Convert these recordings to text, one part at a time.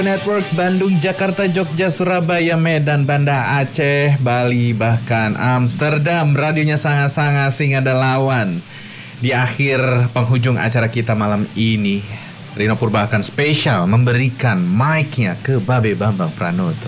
Network Bandung, Jakarta, Jogja, Surabaya, Medan, Banda Aceh, Bali, bahkan Amsterdam. Radionya sangat-sangat singa ada lawan. Di akhir penghujung acara kita malam ini, Rino Purba akan spesial memberikan mic-nya ke Babe Bambang Pranoto.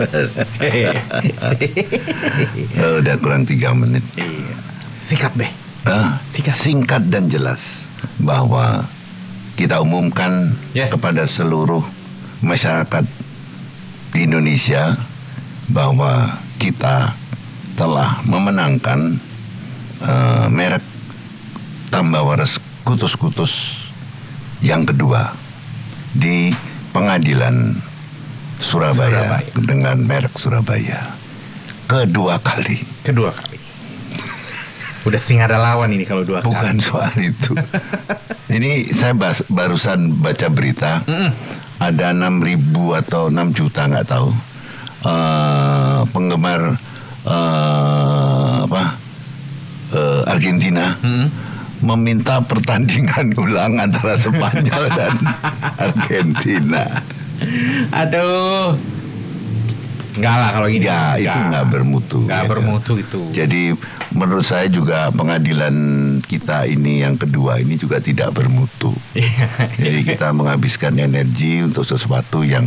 Udah kurang 3 menit. Iya. Singkat, Be. Singkat dan jelas bahwa kita umumkan kepada seluruh masyarakat di Indonesia bahwa kita telah memenangkan merek Tambawaras Kutus-Kutus yang kedua di pengadilan Surabaya dengan merek Surabaya kedua kali. Udah singa ada lawan ini kalau 2 kali. Bukan soal itu. Ini saya barusan baca berita. Ada 6.000 atau 6 juta nggak tahu penggemar Argentina meminta pertandingan ulang antara Spanyol dan Argentina. Aduh, enggak lah kalau gini. Ya itu nggak bermutu. Nggak bermutu itu. Jadi menurut saya juga pengadilan kita ini yang kedua ini juga tidak bermutu. Jadi kita menghabiskan energi untuk sesuatu yang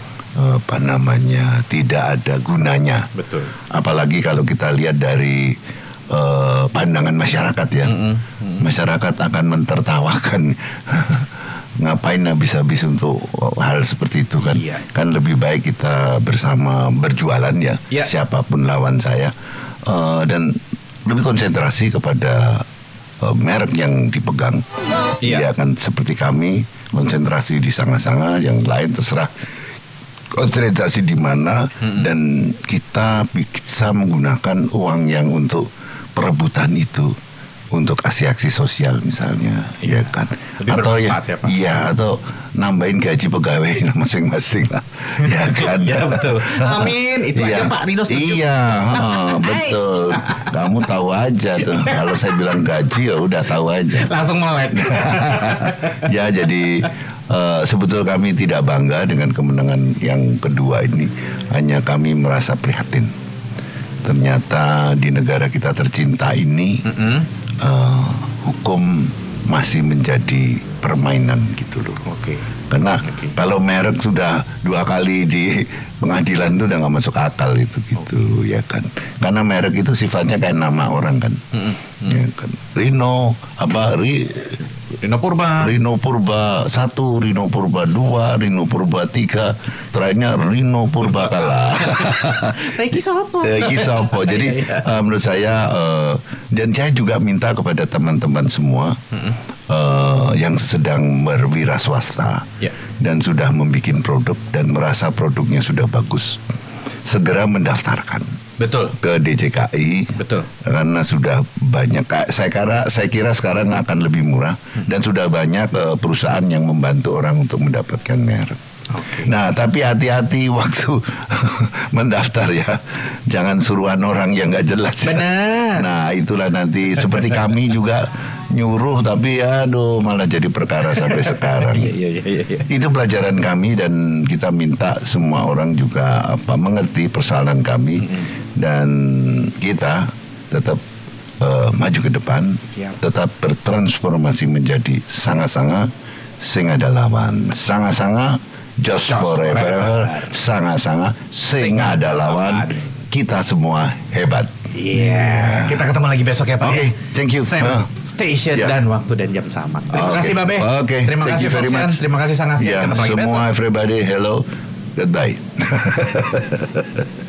tidak ada gunanya. Betul. Apalagi kalau kita lihat dari pandangan masyarakat ya. Masyarakat akan mentertawakan. Ngapain habis-habis untuk hal seperti itu kan? Iya. Kan lebih baik kita bersama berjualan ya. Siapapun lawan saya dan lebih konsentrasi kepada merek yang dipegang. Dia akan seperti kami konsentrasi di sanga-sanga, yang lain terserah konsentrasi di mana, dan kita bisa menggunakan uang yang untuk perebutan itu untuk aksi-aksi sosial misalnya, ya kan? Atau atau nambahin gaji pegawai masing-masing lah, ya kan? Ya betul. Amin, itu aja Pak Rino setuju. Iya, betul. Kamu tahu aja tuh. Kalau saya bilang gaji ya udah tahu aja. Langsung melek. Ya jadi sebetulnya kami tidak bangga dengan kemenangan yang kedua ini. Hanya kami merasa prihatin. Ternyata di negara kita tercinta ini hukum masih menjadi permainan gitu loh. Karena kalau merek sudah 2 kali di pengadilan itu udah nggak masuk akal itu gitu, ya kan? Karena merek itu sifatnya kayak nama orang kan. Ya kan? Rino Purba 1, Rino Purba 2, Rino Purba 3, terakhirnya Rino Purba kalah. Reki Sopo. Jadi menurut saya dan saya juga minta kepada teman-teman semua yang sedang berwira swasta dan sudah membuat produk dan merasa produknya sudah bagus, segera mendaftarkan. Betul. Ke DJKI. Betul. Karena sudah banyak, saya kira sekarang akan lebih murah dan sudah banyak perusahaan yang membantu orang untuk mendapatkan merek. Nah, tapi hati-hati waktu mendaftar ya. Jangan suruhan orang yang nggak jelas. Benar. Nah, itulah nanti seperti kami juga nyuruh tapi malah jadi perkara sampai sekarang. Itu pelajaran kami dan kita minta semua orang juga mengerti persoalan kami dan kita tetap maju ke depan. Tetap bertransformasi menjadi sanga-sanga sing ada lawan. Sanga-sanga just forever. Sanga-sanga sing ada lawan. Kita semua hebat. Kita ketemu lagi besok ya Pak. Thank you. Same station dan waktu dan jam sama. Terima kasih Babe. Terima kasih Foxian. Terima kasih Sangasia. Ketemu lagi besok. Semua everybody, hello, goodbye.